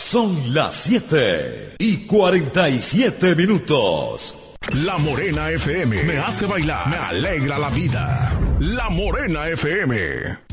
Son las 7:47. La Morena FM me hace bailar, me alegra la vida. La Morena FM.